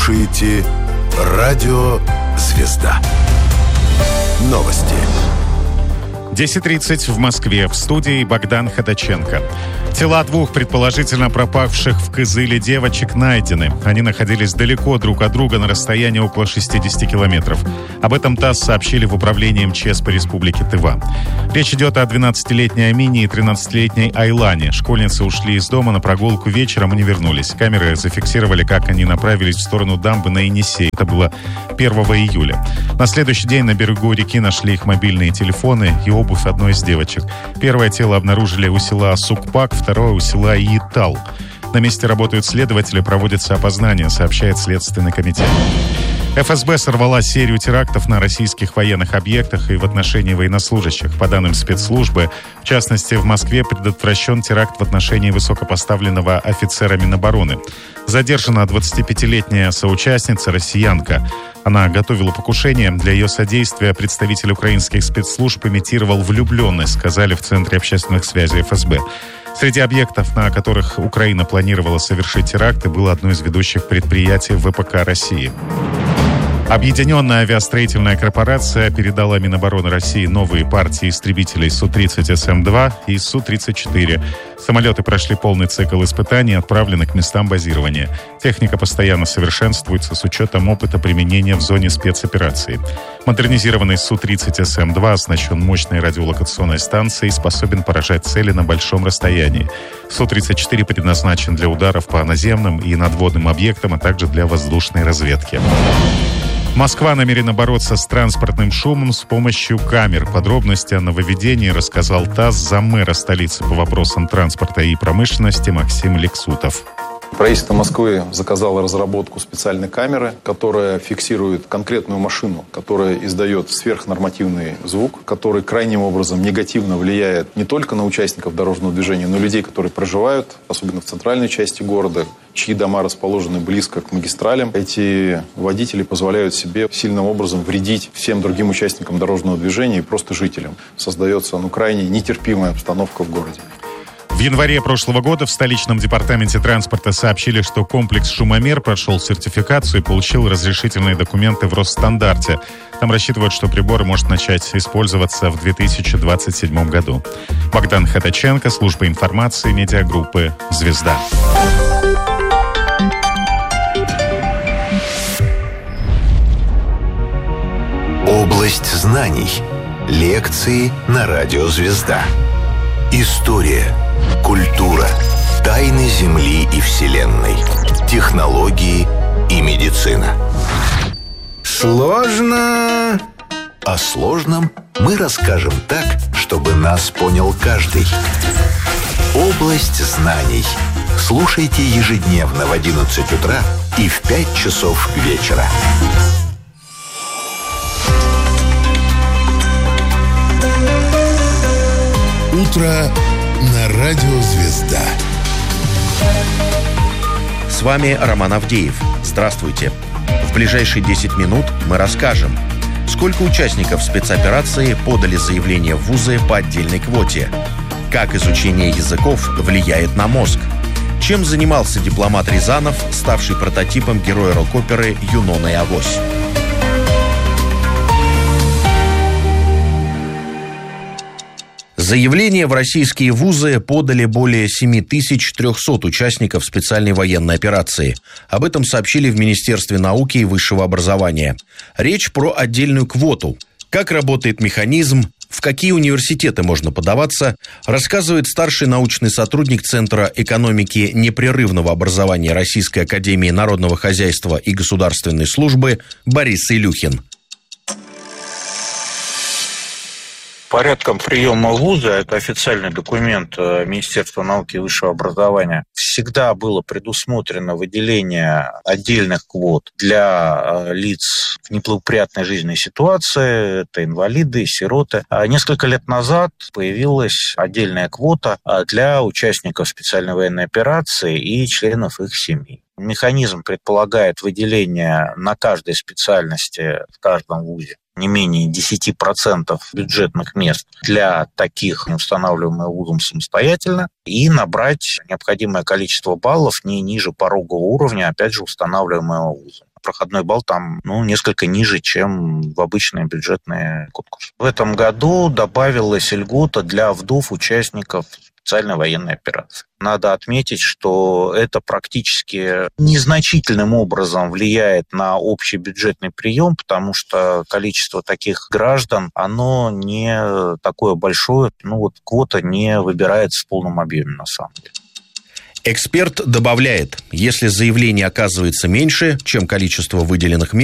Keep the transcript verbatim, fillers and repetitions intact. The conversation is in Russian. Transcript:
слушаете радио «Звезда». Новости. десять тридцать в Москве. В студии Богдан Ходаченко. Тела двух предположительно пропавших в Кызыле девочек найдены. Они находились далеко друг от друга на расстоянии около шестидесяти километров. Об этом ТАСС сообщили в управлении МЧС по республике Тыва. Речь идет о двенадцатилетней Амине и тринадцатилетней Айлане. Школьницы ушли из дома на прогулку вечером и не вернулись. Камеры зафиксировали, как они направились в сторону дамбы на Енисей. Это было первого июля. На следующий день на берегу реки нашли их мобильные телефоны и обувь одной из девочек. Первое тело обнаружили у села Сукпак, второе у села Иитал. На месте работают следователи, проводятся опознания, сообщает Следственный комитет. эф эс бэ сорвала серию терактов на российских военных объектах и в отношении военнослужащих. По данным спецслужбы, в частности, в Москве предотвращен теракт в отношении высокопоставленного офицера Минобороны. Задержана двадцатипятилетняя соучастница, россиянка. Она готовила покушение. Для ее содействия представитель украинских спецслужб имитировал влюбленность, сказали в Центре общественных связей эф эс бэ. Среди объектов, на которых Украина планировала совершить теракты, было одно из ведущих предприятий вэ пэ ка России. Объединенная авиастроительная корпорация передала Минобороны России новые партии истребителей Су тридцать Эс Эм два и Су тридцать четыре. Самолеты прошли полный цикл испытаний и отправлены к местам базирования. Техника постоянно совершенствуется с учетом опыта применения в зоне спецоперации. Модернизированный Су тридцать Эс Эм два оснащен мощной радиолокационной станцией и способен поражать цели на большом расстоянии. Су тридцать четыре предназначен для ударов по наземным и надводным объектам, а также для воздушной разведки. Москва намерена бороться с транспортным шумом с помощью камер. Подробности о нововведении рассказал ТАСС заммэра столицы по вопросам транспорта и промышленности Максим Лексутов. Правительство Москвы заказало разработку специальной камеры, которая фиксирует конкретную машину, которая издает сверхнормативный звук, который крайним образом негативно влияет не только на участников дорожного движения, но и людей, которые проживают, особенно в центральной части города, чьи дома расположены близко к магистралям. Эти водители позволяют себе сильным образом вредить всем другим участникам дорожного движения и просто жителям. Создается ну, крайне нетерпимая обстановка в городе. В январе прошлого года в столичном департаменте транспорта сообщили, что комплекс «Шумомер» прошел сертификацию и получил разрешительные документы в Росстандарте. Там рассчитывают, что прибор может начать использоваться в две тысячи двадцать седьмом году. Богдан Ходаченко, служба информации медиагруппы «Звезда». Область знаний. Лекции на радио «Звезда». История, культура, тайны Земли и Вселенной, технологии и медицина. Сложно. О сложном мы расскажем так, чтобы нас понял каждый. Область знаний. Слушайте ежедневно в одиннадцать утра и в пять часов вечера. Утро на радио «Звезда». С вами Роман Авдеев. Здравствуйте. В ближайшие десять минут мы расскажем, сколько участников спецоперации подали заявление в вузы по отдельной квоте, как изучение языков влияет на мозг, чем занимался дипломат Рязанов, ставший прототипом героя рок-оперы «Юнона и Авось». Заявление в российские вузы подали более семь тысяч триста участников специальной военной операции. Об этом сообщили в Министерстве науки и высшего образования. Речь про отдельную квоту. Как работает механизм, в какие университеты можно подаваться, рассказывает старший научный сотрудник Центра экономики непрерывного образования Российской академии народного хозяйства и государственной службы Борис Илюхин. Порядком приема в вузы, это официальный документ Министерства науки и высшего образования, всегда было предусмотрено выделение отдельных квот для лиц в неблагоприятной жизненной ситуации, это инвалиды, сироты. А несколько лет назад появилась отдельная квота для участников специальной военной операции и членов их семей. Механизм предполагает выделение на каждой специальности в каждом вузе не менее десять процентов бюджетных мест для таких, устанавливаемых вузом самостоятельно, и набрать необходимое количество баллов не ниже порогового уровня, опять же, устанавливаемого вузом. проходной балл там ну, несколько ниже, чем в обычные бюджетные конкурсы. В этом году добавилась льгота для вдов участников специальной военной операции. Надо отметить, что это практически незначительным образом влияет на общий бюджетный прием, потому что количество таких граждан, оно не такое большое, ну вот квота не выбирается в полном объеме на самом деле. Эксперт добавляет, если заявлений оказывается меньше, чем количество выделенных мест,